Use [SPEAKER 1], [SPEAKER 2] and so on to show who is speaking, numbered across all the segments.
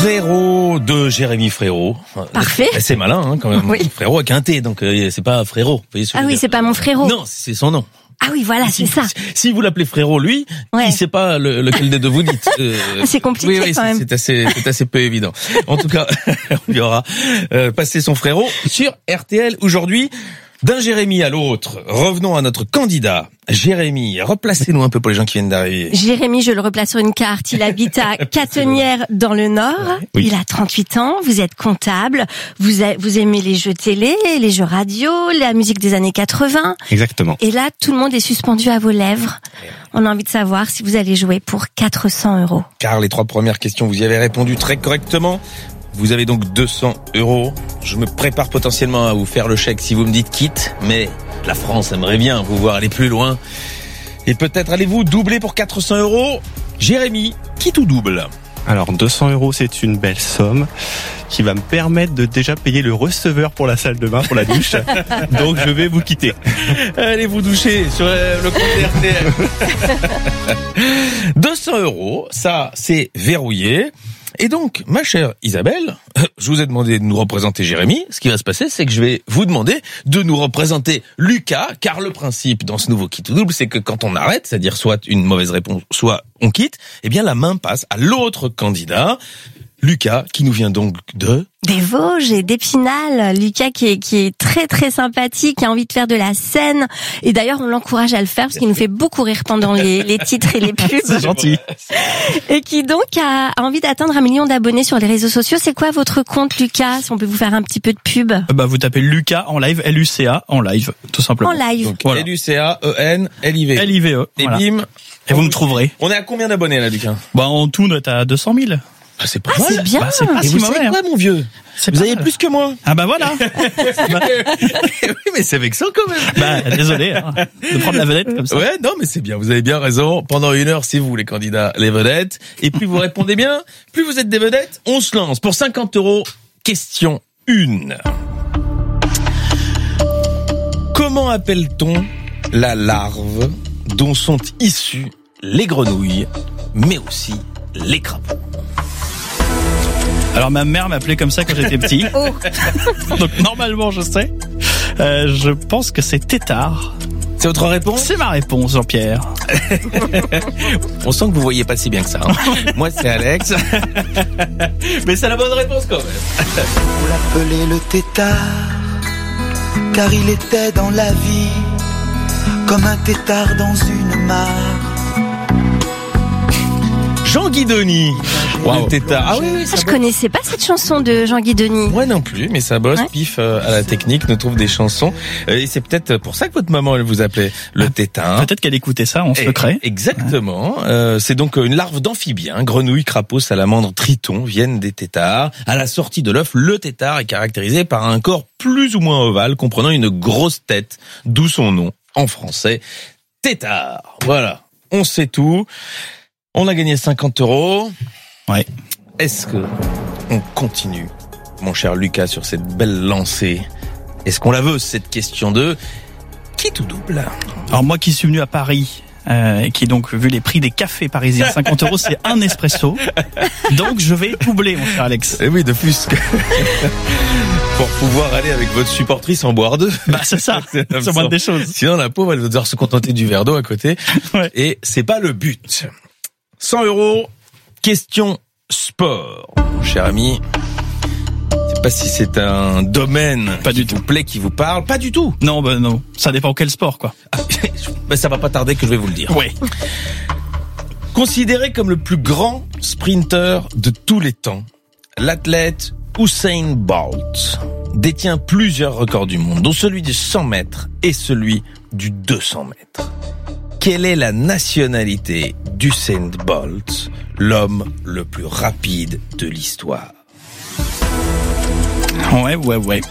[SPEAKER 1] Frérot de Jérémy Frérot.
[SPEAKER 2] Parfait.
[SPEAKER 1] C'est malin, hein, quand même.
[SPEAKER 2] Oui.
[SPEAKER 1] Frérot avec un T, donc c'est pas Frérot. Vous voyez ce que je veux
[SPEAKER 2] Ah oui,
[SPEAKER 1] dire.
[SPEAKER 2] c'est pas mon frérot.
[SPEAKER 1] Non, c'est son nom.
[SPEAKER 2] Ah oui, voilà, c'est ça.
[SPEAKER 1] Si vous l'appelez Frérot, lui,
[SPEAKER 2] Ouais.
[SPEAKER 1] il sait pas lequel des deux vous dites.
[SPEAKER 2] C'est compliqué,
[SPEAKER 1] oui,
[SPEAKER 2] quand même.
[SPEAKER 1] c'est assez peu évident. En tout cas, on lui aura passé son Frérot sur RTL aujourd'hui. D'un Jérémy à l'autre, revenons à notre candidat. Jérémy, replacez-nous un peu pour les gens qui viennent d'arriver.
[SPEAKER 2] Jérémy, je le replace sur une carte. Il habite à Catenières dans le Nord.
[SPEAKER 1] Oui.
[SPEAKER 2] Il a 38 ans. Vous êtes comptable. Vous aimez les jeux télé, les jeux radio, la musique des années 80.
[SPEAKER 3] Exactement.
[SPEAKER 2] Et là, tout le monde est suspendu à vos lèvres. On a envie de savoir si vous allez jouer pour 400 €.
[SPEAKER 1] Car les 3 premières questions, vous y avez répondu très correctement. Vous avez donc 200 €. Je me prépare potentiellement à vous faire le chèque si vous me dites quitte, mais la France aimerait bien vous voir aller plus loin. Et peut-être allez-vous doubler pour 400 €. Jérémy, quitte ou double?
[SPEAKER 3] Alors 200 € c'est une belle somme qui va me permettre de déjà payer le receveur pour la salle de bain, pour la douche. Donc je vais vous quitter.
[SPEAKER 1] Allez vous doucher sur le compte RTL. 200 €, ça c'est verrouillé. Et donc, ma chère Isabelle, je vous ai demandé de nous représenter Jérémy. Ce qui va se passer, c'est que je vais vous demander de nous représenter Lucas, car le principe dans ce nouveau quitte ou double, c'est que quand on arrête, c'est-à-dire soit une mauvaise réponse, soit on quitte, eh bien la main passe à l'autre candidat. Lucas, qui nous vient donc de...
[SPEAKER 2] Des Vosges et d'Épinal. Lucas qui est très très sympathique, qui a envie de faire de la scène. Et d'ailleurs, on l'encourage à le faire parce qu'il nous fait beaucoup rire pendant les titres et les pubs.
[SPEAKER 3] C'est gentil.
[SPEAKER 2] Et qui donc a envie d'atteindre 1 million d'abonnés sur les réseaux sociaux. C'est quoi votre compte, Lucas? Si on peut vous faire un petit peu de pub.
[SPEAKER 4] Bah, vous tapez Lucas en live, Luca en live, tout simplement.
[SPEAKER 2] En live.
[SPEAKER 1] Donc,
[SPEAKER 4] Voilà.
[SPEAKER 1] L-U-C-A-E-N-L-I-V.
[SPEAKER 4] LIVE.
[SPEAKER 1] Et
[SPEAKER 4] Voilà.
[SPEAKER 1] bim.
[SPEAKER 4] Et vous me trouverez.
[SPEAKER 1] On est à combien d'abonnés là, Lucas?
[SPEAKER 4] Bah, en tout, on est à 200 000.
[SPEAKER 1] Ah, c'est pas
[SPEAKER 2] Ah, c'est bien.
[SPEAKER 4] Bah, c'est pas
[SPEAKER 1] Et
[SPEAKER 4] si
[SPEAKER 1] vous
[SPEAKER 4] mauvais,
[SPEAKER 1] savez quoi,
[SPEAKER 4] hein.
[SPEAKER 1] mon vieux?
[SPEAKER 4] C'est
[SPEAKER 1] Vous
[SPEAKER 4] pas
[SPEAKER 1] avez
[SPEAKER 4] mal.
[SPEAKER 1] plus que moi.
[SPEAKER 4] Ah bah voilà.
[SPEAKER 1] Oui, mais c'est vexant quand même.
[SPEAKER 4] Bah, désolé, hein, de prendre la vedette comme ça.
[SPEAKER 1] Ouais, non, mais c'est bien. Vous avez bien raison. Pendant 1 heure, si vous, les candidats, les vedettes. Et plus vous répondez bien, plus vous êtes des vedettes. On se lance pour 50 €. Question 1. Comment appelle-t-on la larve dont sont issues les grenouilles, mais aussi les crapauds?
[SPEAKER 4] Alors ma mère m'appelait comme ça quand j'étais petit.
[SPEAKER 2] Oh.
[SPEAKER 4] Donc normalement je sais. Je pense que c'est tétard.
[SPEAKER 1] C'est votre réponse?
[SPEAKER 4] C'est ma réponse, Jean-Pierre.
[SPEAKER 1] On sent que vous voyez pas si bien que ça. Hein. Moi, c'est Alex. Mais c'est la bonne réponse quand même.
[SPEAKER 5] On l'appelait le tétard, car il était dans la vie comme un tétard dans une mare.
[SPEAKER 1] Jean Guidoni.
[SPEAKER 4] Wow.
[SPEAKER 1] Le tétard. Ah oui, oui, ça
[SPEAKER 2] Ah, je connaissais pas cette chanson de Jean Guidoni.
[SPEAKER 1] Moi non plus, mais ça bosse,
[SPEAKER 2] Ouais.
[SPEAKER 1] pif à la technique, nous trouve des chansons. Et c'est peut-être pour ça que votre maman, elle vous appelait le tétin.
[SPEAKER 4] Peut-être qu'elle écoutait ça en secret.
[SPEAKER 1] Exactement. C'est donc une larve d'amphibien, grenouille, crapaud, salamandre, triton, viennent des tétards. À la sortie de l'œuf, le tétard est caractérisé par un corps plus ou moins ovale, comprenant une grosse tête, d'où son nom, en français, tétard. Voilà, on sait tout. On a gagné 50 €.
[SPEAKER 4] Ouais.
[SPEAKER 1] Est-ce que on continue, mon cher Lucas, sur cette belle lancée? Est-ce qu'on la veut, cette question de quitte ou double?
[SPEAKER 4] Alors moi qui suis venu à Paris, et qui donc vu les prix des cafés parisiens, 50 € c'est un espresso. Donc je vais doubler, mon cher Alex.
[SPEAKER 1] Eh oui, de plus. Pour pouvoir aller avec votre supportrice en boire 2.
[SPEAKER 4] Bah c'est ça, c'est la moindre des choses.
[SPEAKER 1] Sinon, la pauvre, elle va devoir se contenter du verre d'eau à côté.
[SPEAKER 4] Ouais.
[SPEAKER 1] Et c'est pas le but. 100 €. Question sport. Mon cher ami. Je sais pas si c'est un domaine
[SPEAKER 4] Pas
[SPEAKER 1] qui
[SPEAKER 4] du
[SPEAKER 1] vous plaît, qui vous parle. Pas du tout.
[SPEAKER 4] Non, bah non, ça dépend quel sport quoi.
[SPEAKER 1] Ben, ça va pas tarder que je vais vous le dire.
[SPEAKER 4] Ouais.
[SPEAKER 1] Considéré comme le plus grand sprinter de tous les temps, l'athlète Usain Bolt détient plusieurs records du monde, dont celui du 100 mètres et celui du 200 mètres. Quelle est la nationalité d'Usain Bolt, l'homme le plus rapide de l'histoire?
[SPEAKER 4] Ouais.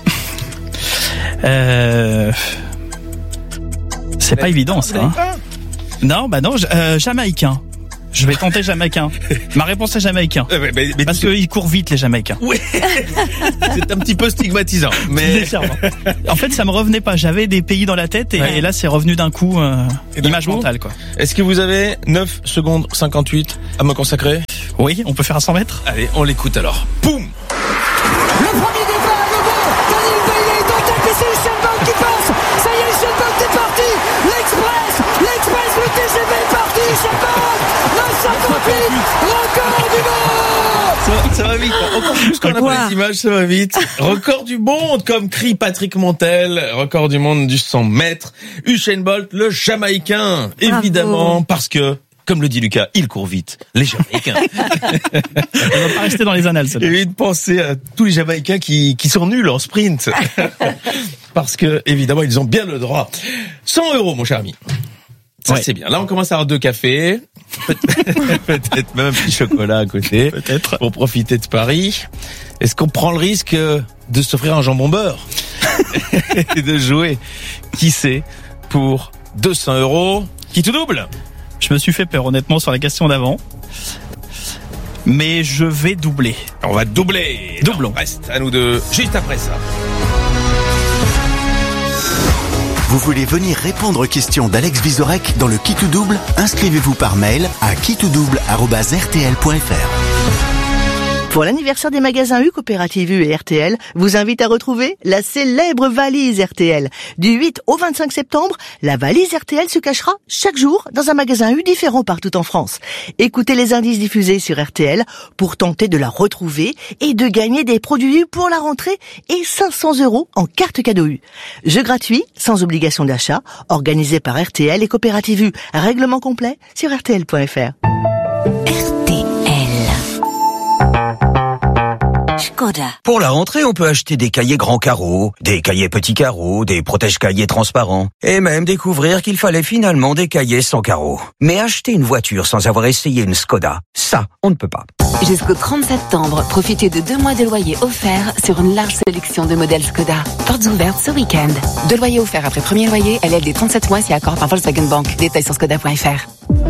[SPEAKER 4] C'est pas évident ça. Hein. Non, bah non, jamaïcain. Je vais tenter jamaïcain. Ma réponse est jamaïcain.
[SPEAKER 1] Mais
[SPEAKER 4] Parce qu'ils courent vite les Jamaïcains.
[SPEAKER 1] oui, c'est un petit peu stigmatisant. Mais
[SPEAKER 4] Légèrement. En fait, ça me revenait pas. J'avais des pays dans la tête et là, c'est revenu d'un coup.
[SPEAKER 1] Et d'un
[SPEAKER 4] Image
[SPEAKER 1] coup
[SPEAKER 4] mentale, quoi.
[SPEAKER 1] est-ce que vous avez 9 secondes 58 à me consacrer?
[SPEAKER 4] Oui, on peut faire à 100 mètres.
[SPEAKER 1] Allez, on l'écoute alors. Boum.
[SPEAKER 6] Le premier départ, le bon, Daniel Bailey est en tête et c'est Usain Bolt qui passe. Ça y est, Usain Bolt est parti. L'Express, le TGV est parti. Usain Bolt, 9,58, record du monde.
[SPEAKER 1] Ça va vite. Encore plus qu'on a pas les images, ça va vite. Record du monde, comme crie Patrick Montel. Record du monde du 100 mètres. Usain Bolt, le Jamaïcain. Évidemment, parce que, comme le dit Lucas, il court vite. Les Jamaïcains.
[SPEAKER 4] Elle va pas rester dans les annales, ça.
[SPEAKER 1] J'ai envie de penser à tous les Jamaïcains qui sont nuls en sprint. Parce que, évidemment, ils ont bien le droit. 100 €, mon cher ami. Ça, c'est bien. Là, on commence à avoir 2 cafés. Peut-être même un petit chocolat à côté.
[SPEAKER 4] Peut-être.
[SPEAKER 1] Pour profiter de Paris. Est-ce qu'on prend le risque de s'offrir un jambon beurre? Et de jouer, qui sait, pour 200 €, qui tout double?
[SPEAKER 4] Je me suis fait peur, honnêtement, sur la question d'avant. Mais je vais doubler.
[SPEAKER 1] On va doubler.
[SPEAKER 4] Doublons.
[SPEAKER 1] On reste à nous deux, juste après ça.
[SPEAKER 7] Vous voulez venir répondre aux questions d'Alex Vizorek dans le Qui tout double? Inscrivez-vous par mail à quitouddouble@rtl.fr.
[SPEAKER 8] Pour l'anniversaire des magasins U, Coopérative U et RTL, vous invite à retrouver la célèbre valise RTL. Du 8 au 25 septembre, la valise RTL se cachera chaque jour dans un magasin U différent partout en France. Écoutez les indices diffusés sur RTL pour tenter de la retrouver et de gagner des produits U pour la rentrée et 500 € en carte cadeau U. Jeu gratuit, sans obligation d'achat, organisé par RTL et Coopérative U. Règlement complet sur rtl.fr.
[SPEAKER 9] Pour la rentrée, on peut acheter des cahiers grands carreaux, des cahiers petits carreaux, des protège-cahiers transparents, et même découvrir qu'il fallait finalement des cahiers sans carreaux. Mais acheter une voiture sans avoir essayé une Skoda, ça, on ne peut pas.
[SPEAKER 10] Jusqu'au 30 septembre, profitez de 2 mois de loyer offerts sur une large sélection de modèles Skoda. Portes ouvertes ce week-end. 2 loyers offerts après premier loyer, LLD 37 mois si accord par Volkswagen Bank. Détails sur skoda.fr.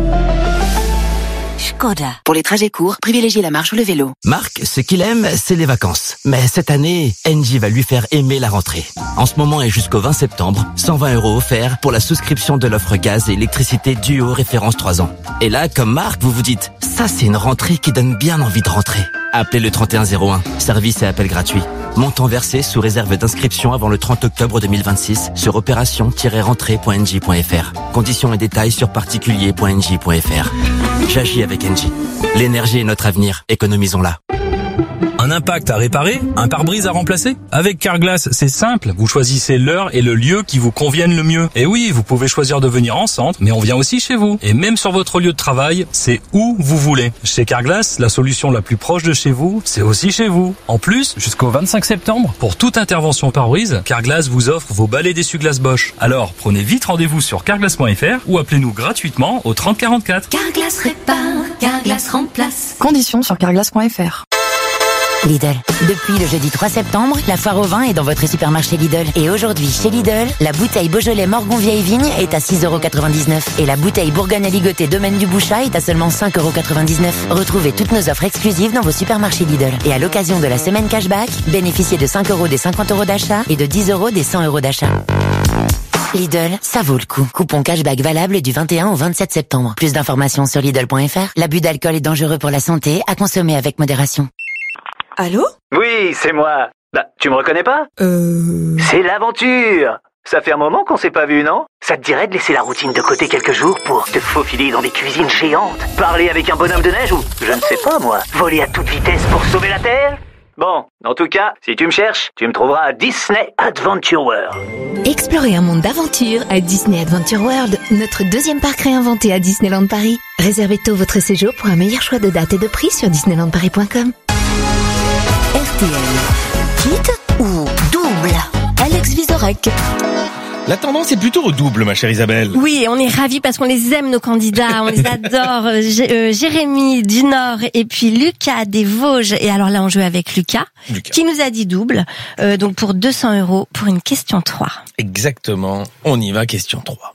[SPEAKER 11] Skoda.
[SPEAKER 10] Pour les trajets courts, privilégiez la marche ou le vélo.
[SPEAKER 11] Marc, ce qu'il aime, c'est les vacances. Mais cette année, Engie va lui faire aimer la rentrée. En ce moment et jusqu'au 20 septembre, 120 € offerts pour la souscription de l'offre gaz et électricité Duo référence 3 ans. Et là, comme Marc, vous vous dites, ça c'est une rentrée qui donne bien envie de rentrer. Appelez le 3101, service et appel gratuit. Montant versé sous réserve d'inscription avant le 30 octobre 2026 sur opération-rentrée.engie.fr. Conditions et détails sur particulier.engie.fr. J'agis avec Engie. L'énergie est notre avenir, économisons-la.
[SPEAKER 12] Un impact à réparer? Un pare-brise à remplacer? Avec Carglass, c'est simple. Vous choisissez l'heure et le lieu qui vous conviennent le mieux. Et oui, vous pouvez choisir de venir en centre, mais on vient aussi chez vous. Et même sur votre lieu de travail, c'est où vous voulez. Chez Carglass, la solution la plus proche de chez vous, c'est aussi chez vous. En plus, jusqu'au 25 septembre, pour toute intervention pare-brise, Carglass vous offre vos balais d'essuie-glace Bosch. Alors, prenez vite rendez-vous sur carglass.fr ou appelez-nous gratuitement au 30 44.
[SPEAKER 13] Carglass répare, Carglass remplace.
[SPEAKER 14] Conditions sur carglass.fr.
[SPEAKER 15] Lidl. Depuis le jeudi 3 septembre, la foire au vin est dans votre supermarché Lidl. Et aujourd'hui, chez Lidl, la bouteille Beaujolais Morgon Vieille Vigne est à 6,99 € et la bouteille Bourgogne Aligoté Domaine du Bouchat est à seulement 5,99 €. Retrouvez toutes nos offres exclusives dans vos supermarchés Lidl. Et à l'occasion de la semaine cashback, bénéficiez de 5 € des 50 € d'achat et de 10 € des 100 € d'achat. Lidl, ça vaut le coup. Coupon cashback valable du 21 au 27 septembre. Plus d'informations sur Lidl.fr. L'abus d'alcool est dangereux pour la santé, à consommer avec modération.
[SPEAKER 16] Allô? Oui, c'est moi. Bah, tu me reconnais pas? C'est l'aventure. Ça fait un moment qu'on s'est pas vu, non? Ça te dirait de laisser la routine de côté quelques jours pour te faufiler dans des cuisines géantes, parler avec un bonhomme de neige ou, je ne sais pas moi, voler à toute vitesse pour sauver la Terre? Bon, en tout cas, si tu me cherches, tu me trouveras à Disney Adventure World.
[SPEAKER 17] Explorez un monde d'aventure à Disney Adventure World, notre deuxième parc réinventé à Disneyland Paris. Réservez tôt votre séjour pour un meilleur choix de date et de prix sur disneylandparis.com.
[SPEAKER 2] RTL. Quitte ou double? Alex Vizorek.
[SPEAKER 1] La tendance est plutôt au double, ma chère Isabelle.
[SPEAKER 2] Oui, et on est ravis parce qu'on les aime, nos candidats. On les adore. Jérémy du Nord et puis Lucas des Vosges. Et alors là, on joue avec Lucas. Qui nous a dit double. Donc pour 200 € pour une question 3.
[SPEAKER 1] Exactement. On y va, question 3.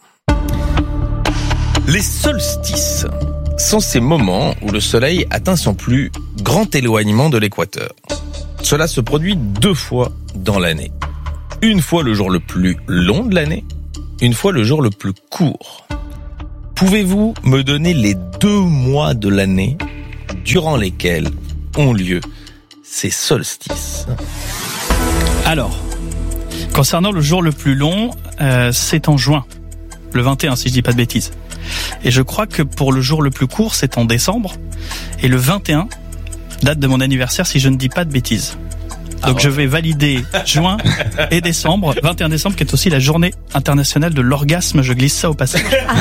[SPEAKER 1] Les solstices sont ces moments où le soleil atteint son plus grand éloignement de l'équateur. Cela se produit 2 fois dans l'année. Une fois le jour le plus long de l'année, une fois le jour le plus court. Pouvez-vous me donner les 2 mois de l'année durant lesquels ont lieu ces solstices?
[SPEAKER 4] Alors, concernant le jour le plus long, c'est en juin, le 21 si je dis pas de bêtises. Et je crois que pour le jour le plus court, c'est en décembre. Et le 21, date de mon anniversaire si je ne dis pas de bêtises. Donc je vais valider juin et décembre, 21 décembre qui est aussi la journée internationale de l'orgasme, je glisse ça au passage.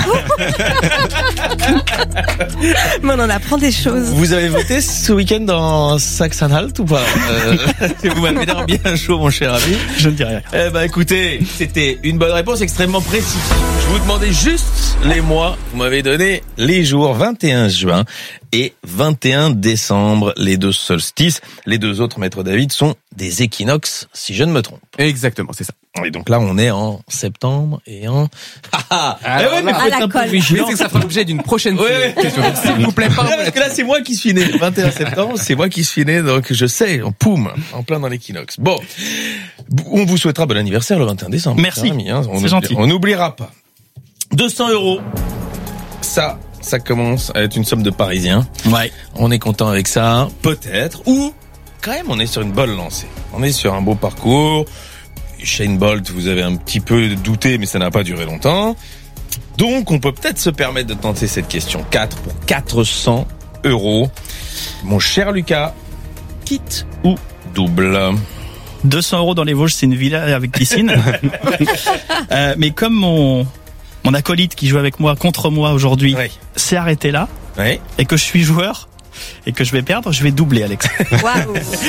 [SPEAKER 2] Mais on en apprend des choses.
[SPEAKER 1] Vous avez voté ce week-end dans Saxonhalt ou pas? Vous m'avez l'air bien chaud, mon cher ami.
[SPEAKER 4] Je ne dis rien.
[SPEAKER 1] Eh ben écoutez, c'était une bonne réponse extrêmement précise. Je vous demandais juste les mois. Vous m'avez donné les jours 21 juin et 21 décembre, les deux solstices. Les deux autres, Maître David, sont des équinoxes, si je ne me trompe.
[SPEAKER 18] Exactement, c'est ça.
[SPEAKER 1] Et donc là, on est en septembre et en...
[SPEAKER 18] Alors,
[SPEAKER 1] mais faut être un peu vigilant.
[SPEAKER 18] C'est que ça fera l'objet d'une prochaine question. S'il vous plaît, pas.
[SPEAKER 1] Parce que là, c'est moi qui suis né. 21 septembre, c'est moi qui suis né, donc je sais, en plein dans l'équinoxe. Bon, on vous souhaitera bon anniversaire le 21 décembre.
[SPEAKER 4] Merci,
[SPEAKER 1] c'est gentil. On n'oubliera pas. 200 €, ça commence à être une somme de Parisiens.
[SPEAKER 4] Ouais.
[SPEAKER 1] On est content avec ça, peut-être, ou quand même on est sur une bonne lancée. On est sur un beau parcours. Usain Bolt, vous avez un petit peu douté, mais ça n'a pas duré longtemps. Donc on peut peut-être se permettre de tenter cette question 4 pour 400 €. Mon cher Lucas, quitte ou double?
[SPEAKER 4] 200 € dans les Vosges, c'est une villa avec piscine. Mais comme mon acolyte qui joue avec moi, contre moi aujourd'hui, s'est arrêté là, et que je suis joueur, et que je vais perdre, je vais doubler, Alex.
[SPEAKER 2] Waouh.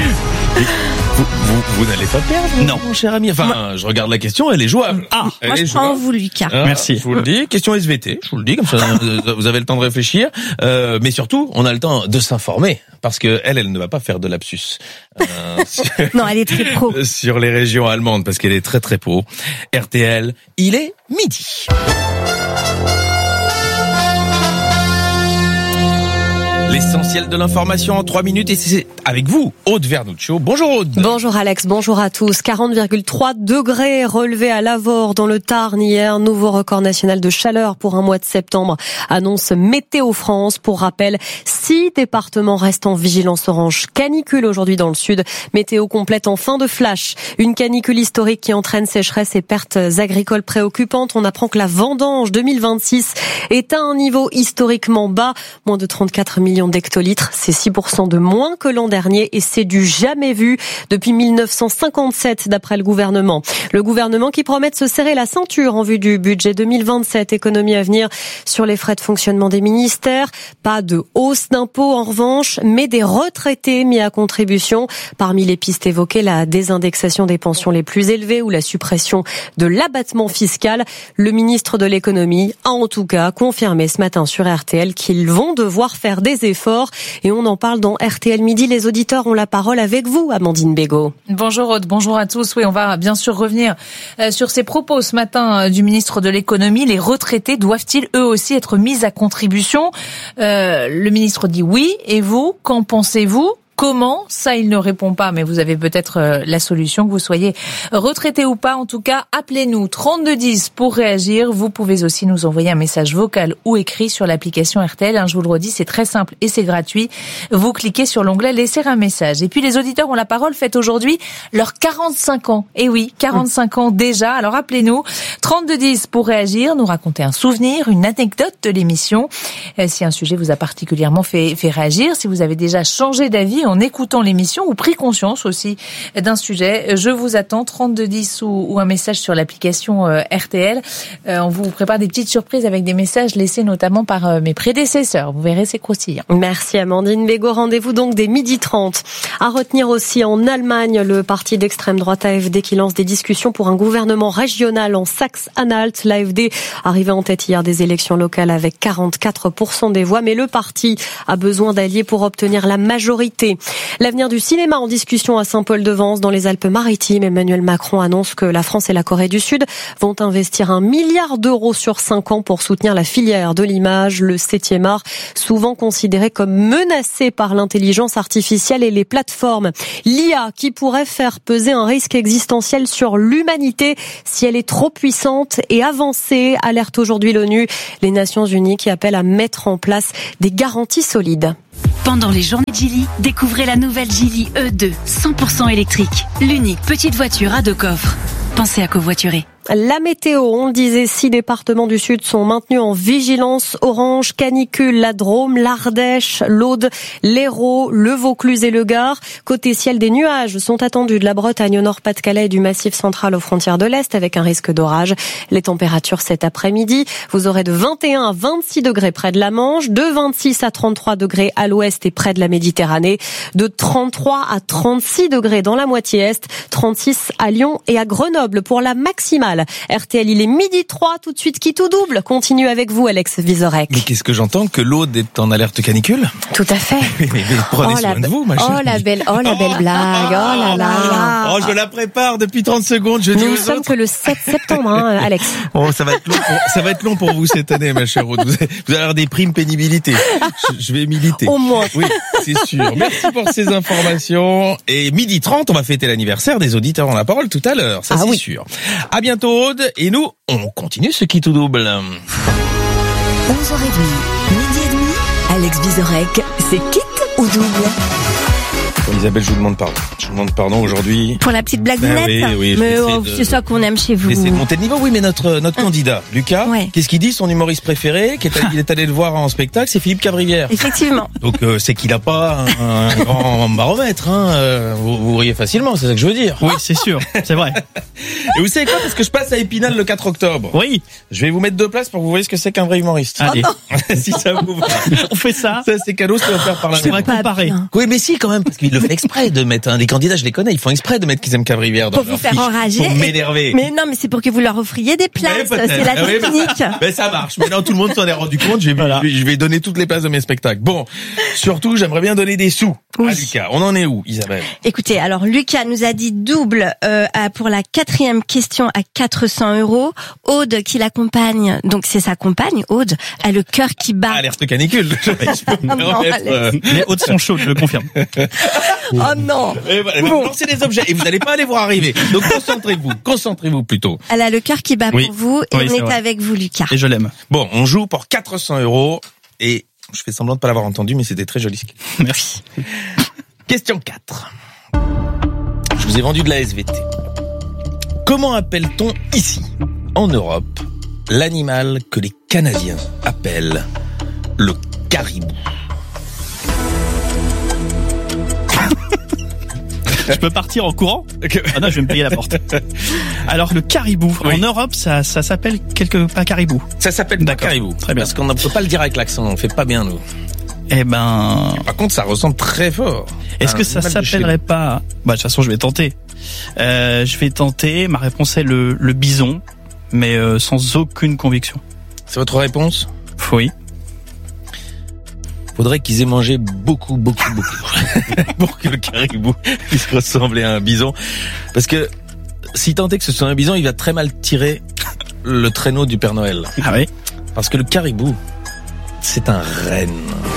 [SPEAKER 1] Vous n'allez pas perdre,
[SPEAKER 4] non,
[SPEAKER 1] mon cher ami. Enfin, je regarde la question, elle est jouable.
[SPEAKER 2] Moi, je prends en vous, Lucas.
[SPEAKER 4] Merci.
[SPEAKER 1] Je vous le dis, question SVT, je vous le dis, comme ça, vous avez le temps de réfléchir. Mais surtout, on a le temps de s'informer, parce que elle ne va pas faire de lapsus.
[SPEAKER 2] Non, elle est très pro.
[SPEAKER 1] Sur les régions allemandes, parce qu'elle est très très pro. RTL, il est midi. L'essentiel de l'information en 3 minutes et c'est avec vous, Aude Vernuccio. Bonjour Aude.
[SPEAKER 19] Bonjour Alex, bonjour à tous. 40,3 degrés relevés à Lavore dans le Tarn hier. Nouveau record national de chaleur pour un mois de septembre, annonce Météo France. Pour rappel, 6 départements restent en vigilance orange. Canicule aujourd'hui dans le sud. Météo complète en fin de flash. Une canicule historique qui entraîne sécheresse et pertes agricoles préoccupantes. On apprend que la vendange 2026 est à un niveau historiquement bas. Moins de 34 millions d'hectolitres. C'est 6% de moins que l'an dernier et c'est du jamais vu depuis 1957 d'après le gouvernement. Le gouvernement qui promet de se serrer la ceinture en vue du budget 2027. Économie à venir sur les frais de fonctionnement des ministères. Pas de hausse d'impôts en revanche, mais des retraités mis à contribution. Parmi les pistes évoquées, la désindexation des pensions les plus élevées ou la suppression de l'abattement fiscal. Le ministre de l'économie a en tout cas confirmé ce matin sur RTL qu'ils vont devoir faire des efforts et on en parle dans RTL Midi. Les auditeurs ont la parole avec vous, Amandine Bégaud.
[SPEAKER 20] Bonjour Aude, bonjour à tous. Oui, on va bien sûr revenir sur ces propos ce matin du ministre de l'économie. Les retraités doivent-ils eux aussi être mis à contribution? Le ministre dit oui. Et vous, qu'en pensez-vous? Comment? Ça, il ne répond pas, mais vous avez peut-être la solution, que vous soyez retraité ou pas. En tout cas, appelez-nous 3210 pour réagir. Vous pouvez aussi nous envoyer un message vocal ou écrit sur l'application RTL. Je vous le redis, c'est très simple et c'est gratuit. Vous cliquez sur l'onglet « Laisser un message ». Et puis, les auditeurs ont la parole, fêtent aujourd'hui leurs 45 ans. Et oui, 45 ans déjà. Alors, appelez-nous 3210 pour réagir, nous raconter un souvenir, une anecdote de l'émission. Si un sujet vous a particulièrement fait réagir, si vous avez déjà changé d'avis en écoutant l'émission ou pris conscience aussi d'un sujet. Je vous attends, 3210 ou un message sur l'application RTL. On vous prépare des petites surprises avec des messages laissés notamment par mes prédécesseurs. Vous verrez, c'est croustillant.
[SPEAKER 19] Merci Amandine Bégaud. Rendez-vous donc dès 12h30. À retenir aussi en Allemagne, le parti d'extrême droite AfD qui lance des discussions pour un gouvernement régional en Saxe-Anhalt. L'AfD arrivait en tête hier des élections locales avec 44% des voix, mais le parti a besoin d'alliés pour obtenir la majorité. L'avenir du cinéma en discussion à Saint-Paul-de-Vence dans les Alpes-Maritimes. Emmanuel Macron annonce que la France et la Corée du Sud vont investir 1 milliard d'euros sur 5 ans pour soutenir la filière de l'image, le 7e art, souvent considéré comme menacé par l'intelligence artificielle et les plateformes. L'IA qui pourrait faire peser un risque existentiel sur l'humanité si elle est trop puissante et avancée, alerte aujourd'hui l'ONU, les Nations Unies qui appellent à mettre en place des garanties solides.
[SPEAKER 21] Pendant les journées Geely, découvrez la nouvelle Geely E2, 100% électrique. L'unique petite voiture à 2 coffres. Pensez à covoiturer.
[SPEAKER 19] La météo, on le disait, 6 départements du Sud sont maintenus en vigilance orange, canicule, la Drôme, l'Ardèche, l'Aude, l'Hérault, le Vaucluse et le Gard. Côté ciel, des nuages sont attendus de la Bretagne au Nord-Pas-de-Calais et du Massif central aux frontières de l'Est avec un risque d'orage. Les températures cet après-midi, vous aurez de 21 à 26 degrés près de la Manche, de 26 à 33 degrés à l'ouest et près de la Méditerranée, de 33 à 36 degrés dans la moitié est, 36 à Lyon et à Grenoble pour la maximale. RTL, il est 12h03, tout de suite qui tout double. Continue avec vous, Alex Vizorek.
[SPEAKER 1] Mais qu'est-ce que j'entends, que l'Aude est en alerte canicule?
[SPEAKER 19] Tout à fait.
[SPEAKER 1] Mais prenez soin de vous, ma chérie.
[SPEAKER 19] Oh la belle blague, oh là là.
[SPEAKER 1] Oh, je la prépare depuis 30 secondes.
[SPEAKER 19] Nous ne sommes que le 7 septembre, Alex.
[SPEAKER 1] Oh, ça va être long pour vous cette année, ma chère Aude. Vous allez avoir des primes pénibilité. Je vais militer.
[SPEAKER 19] Au moins.
[SPEAKER 1] Oui, c'est sûr. Merci pour ces informations. Et 12h30, on va fêter l'anniversaire des auditeurs en la parole tout à l'heure. Ça, c'est sûr. À bientôt, Aude. Et nous, on continue ce qui tout double.
[SPEAKER 17] 11h30, midi et demi, Alex Vizorek, c'est quitte ou double?
[SPEAKER 1] Isabelle, je vous demande pardon. Je vous demande pardon aujourd'hui.
[SPEAKER 2] Pour la petite blagounette.
[SPEAKER 1] Oui,
[SPEAKER 2] mais c'est ça qu'on aime chez vous.
[SPEAKER 1] Essayez de monter le niveau. Oui, mais notre candidat, Lucas, qu'est-ce qu'il dit? Son humoriste préféré, il est allé le voir en spectacle, c'est Philippe Cavrivière.
[SPEAKER 2] Effectivement.
[SPEAKER 1] Donc c'est qu'il a pas un grand baromètre. Vous riez facilement, c'est ça que je veux dire.
[SPEAKER 4] Oui, c'est sûr, c'est vrai.
[SPEAKER 1] Et vous savez quoi? Parce que je passe à Épinal le 4 octobre.
[SPEAKER 4] Oui.
[SPEAKER 1] Je vais vous mettre 2 places pour que vous voyez ce que c'est qu'un vrai humoriste.
[SPEAKER 4] Allez.
[SPEAKER 1] Si ça vous va.
[SPEAKER 4] On fait ça.
[SPEAKER 1] Ça, c'est cadeau, c'est offert par la
[SPEAKER 4] maison. C'est comparer.
[SPEAKER 1] Oui, mais si, quand même, parce qu'il le fait exprès de mettre, les candidats, je les connais, ils font exprès de mettre qu'ils aiment Cavrivière dans
[SPEAKER 2] pour vous faire enrager.
[SPEAKER 1] Pour m'énerver.
[SPEAKER 2] Mais non, mais c'est pour que vous leur offriez des places. C'est la technique.
[SPEAKER 1] Mais ça marche. Maintenant, tout le monde s'en est rendu compte. Je vais donner toutes les places de mes spectacles. Bon. Surtout, j'aimerais bien donner des sous à Lucas. On en est où, Isabelle?
[SPEAKER 2] Écoutez, alors, Lucas nous a dit double, pour la 4e question à 400 €. Aude, qui l'accompagne, donc c'est sa compagne, Aude, a le cœur qui bat.
[SPEAKER 1] Alerte canicule.
[SPEAKER 4] Les Audes sont chaudes, je le confirme.
[SPEAKER 2] Oh non.
[SPEAKER 1] Et voilà, vous lancez des objets et vous n'allez pas les voir arriver. Donc concentrez-vous plutôt.
[SPEAKER 2] Elle a le cœur qui bat pour vous et on est
[SPEAKER 4] vrai.
[SPEAKER 2] avec vous, Lucas.
[SPEAKER 4] Et je l'aime.
[SPEAKER 1] Bon, on joue pour 400 € et je fais semblant de pas l'avoir entendu, mais c'était très joli.
[SPEAKER 4] Merci.
[SPEAKER 1] Question 4. Je vous ai vendu de la SVT. Comment appelle-t-on ici, en Europe, l'animal que les Canadiens appellent le caribou?
[SPEAKER 4] Je peux partir en courant? Ah non, je vais me payer la porte. Alors le caribou, en Europe, ça s'appelle pas caribou.
[SPEAKER 1] Ça s'appelle pas caribou. Très bien. Parce qu'on ne peut pas le dire avec l'accent, on fait pas bien nous.
[SPEAKER 4] Eh ben.
[SPEAKER 1] Par contre, ça ressemble très fort.
[SPEAKER 4] Est-ce que ça s'appellerait pas? Bah de toute façon, je vais tenter. Ma réponse est le bison, mais sans aucune conviction.
[SPEAKER 1] C'est votre réponse?
[SPEAKER 4] Oui.
[SPEAKER 1] Faudrait qu'ils aient mangé beaucoup pour que le caribou puisse ressembler à un bison. Parce que si tant est que ce soit un bison, il va très mal tirer le traîneau du Père Noël.
[SPEAKER 4] Ah oui?
[SPEAKER 1] Parce que le caribou, c'est un renne.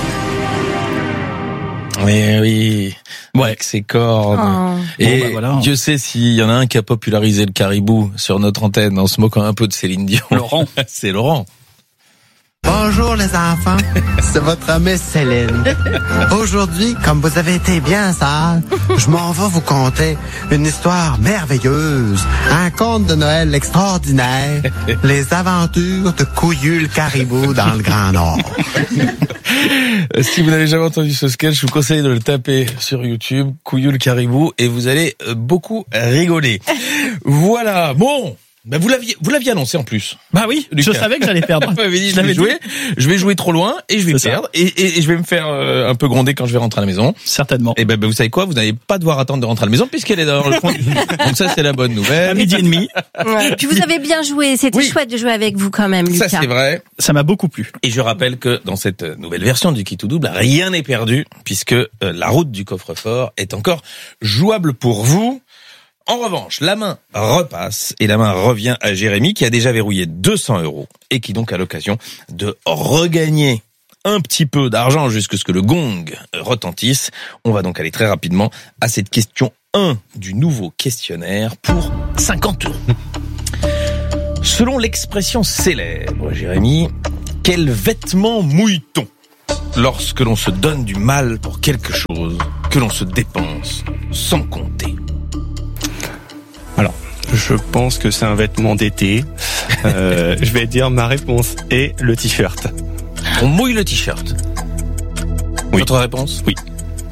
[SPEAKER 1] Oui. Avec ses cornes.
[SPEAKER 2] Oh.
[SPEAKER 1] Et Dieu sait s'il y en a un qui a popularisé le caribou sur notre antenne en se moquant un peu de Céline Dion.
[SPEAKER 4] Laurent.
[SPEAKER 1] C'est Laurent.
[SPEAKER 22] Bonjour les enfants, c'est votre amie Céline. Aujourd'hui, comme vous avez été bien sage, je m'en vais vous conter une histoire merveilleuse, un conte de Noël extraordinaire, les aventures de Couillu le caribou dans le Grand Nord.
[SPEAKER 1] Si vous n'avez jamais entendu ce sketch, je vous conseille de le taper sur YouTube, Couillu le caribou, et vous allez beaucoup rigoler. Voilà, bon. Ben vous l'aviez annoncé en plus.
[SPEAKER 4] Bah oui, Lucas. Je savais que j'allais perdre.
[SPEAKER 1] Je vais jouer trop loin et je vais perdre et je vais me faire un peu gronder quand je vais rentrer à la maison.
[SPEAKER 4] Certainement.
[SPEAKER 1] Et ben vous savez quoi, vous n'allez pas devoir attendre de rentrer à la maison puisqu'elle est dans le fond. Donc ça c'est la bonne nouvelle.
[SPEAKER 4] À 12h30.
[SPEAKER 2] Ouais. Puis vous avez bien joué, c'était chouette de jouer avec vous quand même, Lucas.
[SPEAKER 1] Ça c'est vrai.
[SPEAKER 4] Ça m'a beaucoup plu.
[SPEAKER 1] Et je rappelle que dans cette nouvelle version du Qui tout double, rien n'est perdu puisque la route du coffre-fort est encore jouable pour vous. En revanche, la main repasse et la main revient à Jérémy qui a déjà verrouillé 200 € et qui donc a l'occasion de regagner un petit peu d'argent jusqu'à ce que le gong retentisse. On va donc aller très rapidement à cette question 1 du nouveau questionnaire pour 50 €. Selon l'expression célèbre, Jérémy, quel vêtement mouille-t-on? lorsque l'on se donne du mal pour quelque chose que l'on se dépense sans compter?
[SPEAKER 3] Alors, je pense que c'est un vêtement d'été. Je vais dire ma réponse est le t-shirt.
[SPEAKER 1] On mouille le t-shirt.
[SPEAKER 3] Oui.
[SPEAKER 1] Votre réponse?
[SPEAKER 3] Oui.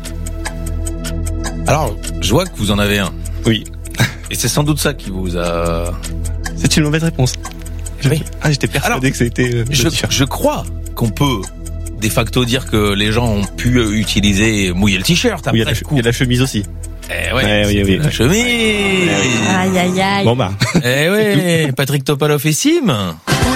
[SPEAKER 1] Alors, je vois que vous en avez un.
[SPEAKER 3] Oui.
[SPEAKER 1] Et c'est sans doute ça qui vous a...
[SPEAKER 3] C'est une mauvaise réponse.
[SPEAKER 1] Oui.
[SPEAKER 3] Ah, j'étais persuadé que c'était
[SPEAKER 1] je crois qu'on peut de facto dire que les gens ont pu utiliser mouiller le t-shirt après.
[SPEAKER 3] Oui, il y a la chemise aussi.
[SPEAKER 1] Eh ouais,
[SPEAKER 3] oui.
[SPEAKER 1] La chemise.
[SPEAKER 2] Aïe, aïe, aïe.
[SPEAKER 3] Bon bah.
[SPEAKER 1] Eh ouais, Patrick Topalov et Sim.